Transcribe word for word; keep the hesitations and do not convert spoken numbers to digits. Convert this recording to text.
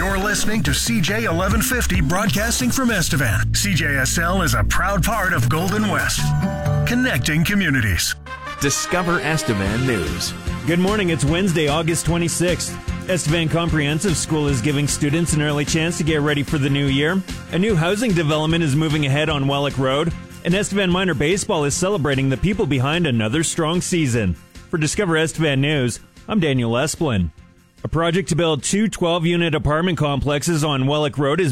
You're listening to C J eleven fifty broadcasting from Estevan. C J S L is a proud part of Golden West, connecting communities. Discover Estevan News. Good morning. It's Wednesday, August twenty-sixth. Estevan Comprehensive School is giving students an early chance to get ready for the new year. A new housing development is moving ahead on Wellick Road. And Estevan Minor Baseball is celebrating the people behind another strong season. For Discover Estevan News, I'm Daniel Esplin. A project to build two twelve-unit apartment complexes on Wellick Road is